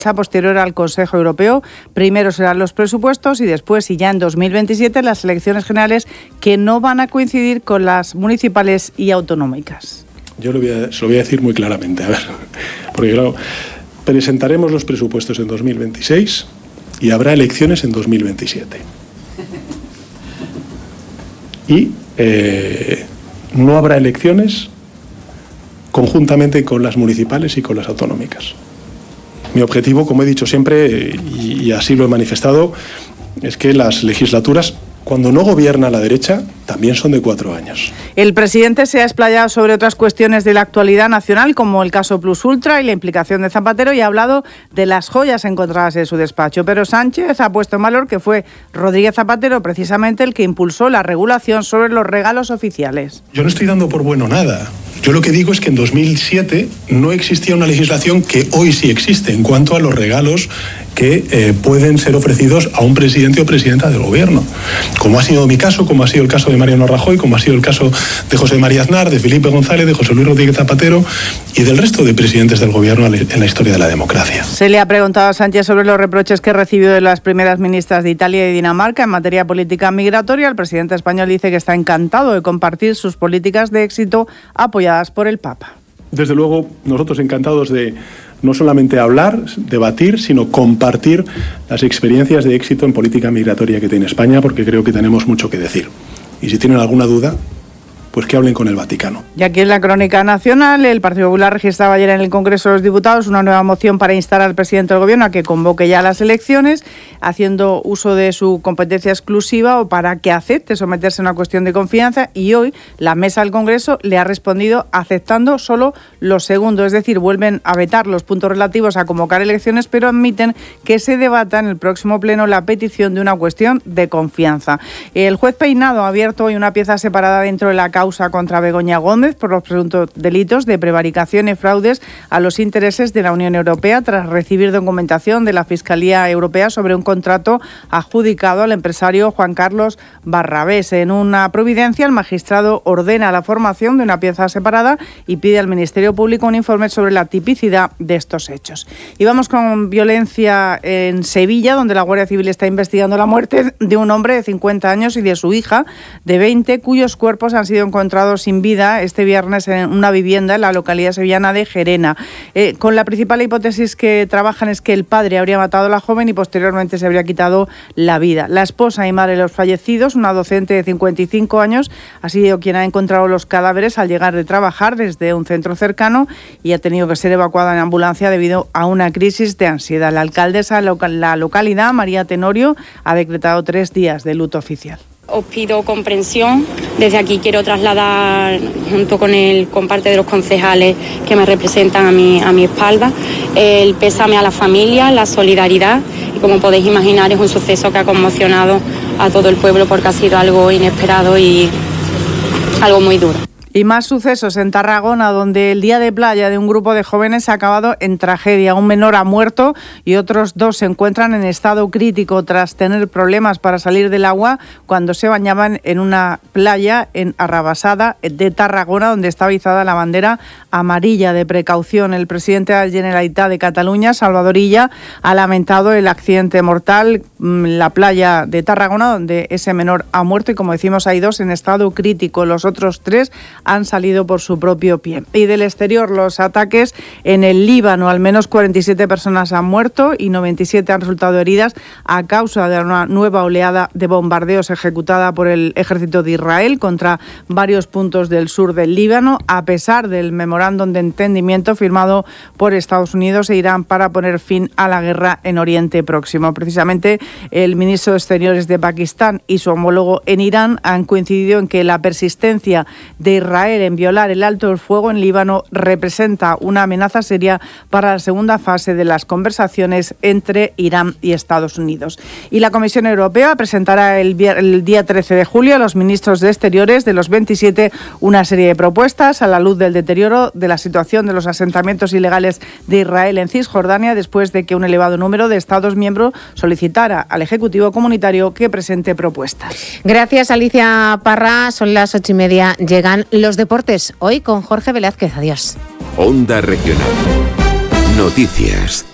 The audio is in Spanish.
posterior al Consejo Europeo. Primero serán los presupuestos y después, y ya en 2027, las elecciones generales, que no van a coincidir con las municipales y autonómicas. Yo se lo voy a decir muy claramente, a ver, porque claro, presentaremos los presupuestos en 2026 y habrá elecciones en 2027. Y no habrá elecciones conjuntamente con las municipales y con las autonómicas. Mi objetivo, como he dicho siempre, y así lo he manifestado, es que las legislaturas, cuando no gobierna la derecha, también son de 4 años. El presidente se ha explayado sobre otras cuestiones de la actualidad nacional, como el caso Plus Ultra y la implicación de Zapatero, y ha hablado de las joyas encontradas en su despacho. Pero Sánchez ha puesto en valor que fue Rodríguez Zapatero precisamente el que impulsó la regulación sobre los regalos oficiales. Yo no estoy dando por bueno nada. Yo lo que digo es que en 2007 no existía una legislación que hoy sí existe en cuanto a los regalos que pueden ser ofrecidos a un presidente o presidenta del gobierno. Como ha sido mi caso, como ha sido el caso de Mariano Rajoy, como ha sido el caso de José María Aznar, de Felipe González, de José Luis Rodríguez Zapatero y del resto de presidentes del gobierno en la historia de la democracia. Se le ha preguntado a Sánchez sobre los reproches que recibió de las primeras ministras de Italia y Dinamarca en materia política migratoria. El presidente español dice que está encantado de compartir sus políticas de éxito apoyadas por el Papa. Desde luego, nosotros encantados de no solamente hablar, debatir, sino compartir las experiencias de éxito en política migratoria que tiene España, porque creo que tenemos mucho que decir. Y si tienen alguna duda, pues que hablen con el Vaticano. Y aquí en la Crónica Nacional, el Partido Popular registraba ayer en el Congreso de los Diputados una nueva moción para instar al presidente del Gobierno a que convoque ya las elecciones, haciendo uso de su competencia exclusiva o para que acepte someterse a una cuestión de confianza. Y hoy la mesa del Congreso le ha respondido aceptando solo lo segundo, es decir, vuelven a vetar los puntos relativos a convocar elecciones, pero admiten que se debata en el próximo pleno la petición de una cuestión de confianza. El juez Peinado ha abierto hoy una pieza separada dentro de la causa contra Begoña Gómez por los presuntos delitos de prevaricación y fraudes a los intereses de la Unión Europea, tras recibir documentación de la Fiscalía Europea sobre un contrato adjudicado al empresario Juan Carlos Barrabés. En una providencia, el magistrado ordena la formación de una pieza separada y pide al Ministerio Público un informe sobre la tipicidad de estos hechos. Y vamos con violencia en Sevilla, donde la Guardia Civil está investigando la muerte de un hombre de 50 años y de su hija de 20, cuyos cuerpos han sido encontrados sin vida este viernes en una vivienda en la localidad sevillana de Gerena. Con la principal hipótesis que trabajan es que el padre habría matado a la joven y posteriormente se habría quitado la vida. La esposa y madre de los fallecidos, una docente de 55 años, ha sido quien ha encontrado los cadáveres al llegar de trabajar desde un centro cercano y ha tenido que ser evacuada en ambulancia debido a una crisis de ansiedad. La alcaldesa de la localidad, María Tenorio, ha decretado 3 días de luto oficial. Os pido comprensión. Desde aquí quiero trasladar, junto con parte de los concejales que me representan a mi espalda, el pésame a la familia, la solidaridad. Y como podéis imaginar, es un suceso que ha conmocionado a todo el pueblo porque ha sido algo inesperado y algo muy duro. Y más sucesos en Tarragona, donde el día de playa de un grupo de jóvenes ha acabado en tragedia. Un menor ha muerto y otros 2 se encuentran en estado crítico tras tener problemas para salir del agua cuando se bañaban en una playa en Arrabasada de Tarragona, donde estaba izada la bandera amarilla de precaución. El presidente de la Generalitat de Cataluña, Salvador Illa, ha lamentado el accidente mortal en la playa de Tarragona, donde ese menor ha muerto y, como decimos, hay 2 en estado crítico. Los otros 3 han salido por su propio pie. Y del exterior, los ataques en el Líbano. Al menos 47 personas han muerto y 97 han resultado heridas a causa de una nueva oleada de bombardeos ejecutada por el ejército de Israel contra varios puntos del sur del Líbano, a pesar del memorándum de entendimiento firmado por Estados Unidos e Irán para poner fin a la guerra en Oriente Próximo. Precisamente, el ministro de Exteriores de Pakistán y su homólogo en Irán han coincidido en que la persistencia de Israel en violar el alto el fuego en Líbano representa una amenaza seria para la segunda fase de las conversaciones entre Irán y Estados Unidos. Y la Comisión Europea presentará el día 13 de julio a los ministros de Exteriores de los 27 una serie de propuestas a la luz del deterioro de la situación de los asentamientos ilegales de Israel en Cisjordania, después de que un elevado número de Estados miembros solicitara al Ejecutivo Comunitario que presente propuestas. Gracias, Alicia Parra. Son las 8:30. Llegan los deportes, hoy con Jorge Velázquez. Adiós. Onda Regional. Noticias.